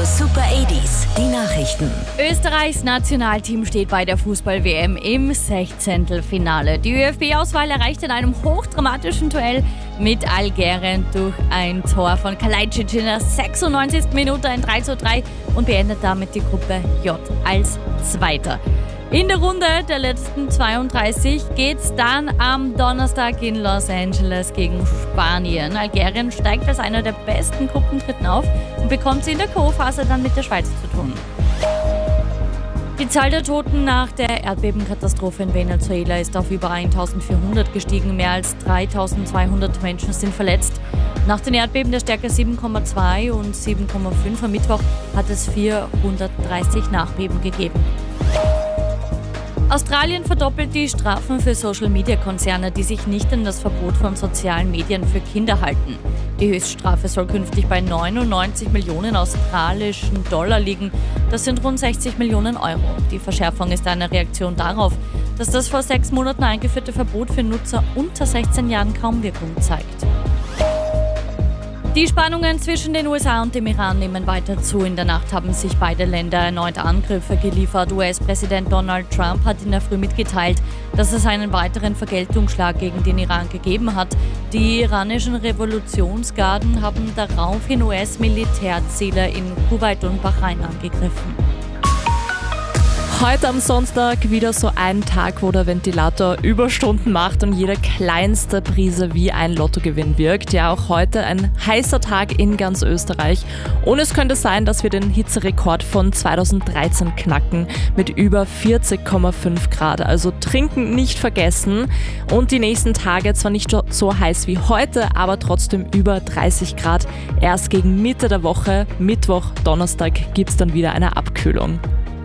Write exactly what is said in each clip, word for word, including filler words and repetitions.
Radio Super achtziger, die Nachrichten. Österreichs Nationalteam steht bei der Fußball-W M im Sechzehntelfinale. Die ÖFB-Auswahl erreicht in einem hochdramatischen Duell mit Algerien durch ein Tor von Kalajdzic in der sechsundneunzigsten Minute ein drei zu drei und beendet damit die Gruppe J als Zweiter. In der Runde der letzten zweiunddreißig geht's dann am Donnerstag in Los Angeles gegen Spanien. Algerien steigt als einer der besten Gruppendritten auf und bekommt es in der K O-Phase dann mit der Schweiz zu tun. Die Zahl der Toten nach der Erdbebenkatastrophe in Venezuela ist auf über eintausendvierhundert gestiegen. Mehr als dreitausendzweihundert Menschen sind verletzt. Nach den Erdbeben der Stärke sieben Komma zwei und sieben Komma fünf am Mittwoch hat es vierhundertdreißig Nachbeben gegeben. Australien verdoppelt die Strafen für Social-Media-Konzerne, die sich nicht an das Verbot von sozialen Medien für Kinder halten. Die Höchststrafe soll künftig bei neunundneunzig Millionen australischen Dollar liegen. Das sind rund sechzig Millionen Euro. Die Verschärfung ist eine Reaktion darauf, dass das vor sechs Monaten eingeführte Verbot für Nutzer unter sechzehn Jahren kaum Wirkung zeigt. Die Spannungen zwischen den U S A und dem Iran nehmen weiter zu. In der Nacht haben sich beide Länder erneut Angriffe geliefert. U S-Präsident Donald Trump hat in der Früh mitgeteilt, dass es einen weiteren Vergeltungsschlag gegen den Iran gegeben hat. Die iranischen Revolutionsgarden haben daraufhin U S-Militärziele in Kuwait und Bahrain angegriffen. Heute am Sonntag wieder so ein Tag, wo der Ventilator Überstunden macht und jede kleinste Prise wie ein Lottogewinn wirkt. Ja, auch heute ein heißer Tag in ganz Österreich. Und es könnte sein, dass wir den Hitzerekord von zweitausenddreizehn knacken mit über vierzig Komma fünf Grad. Also trinken nicht vergessen. Und die nächsten Tage zwar nicht so heiß wie heute, aber trotzdem über dreißig Grad. Erst gegen Mitte der Woche, Mittwoch, Donnerstag, gibt es dann wieder eine Abkühlung.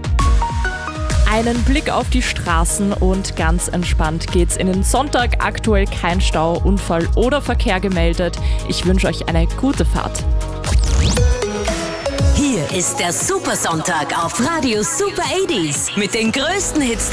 Einen Blick auf die Straßen und ganz entspannt geht's in den Sonntag. Aktuell kein Stau, Unfall oder Verkehr gemeldet. Ich wünsche euch eine gute Fahrt. Hier ist der Super Sonntag auf Radio Super achtziger mit den größten Hits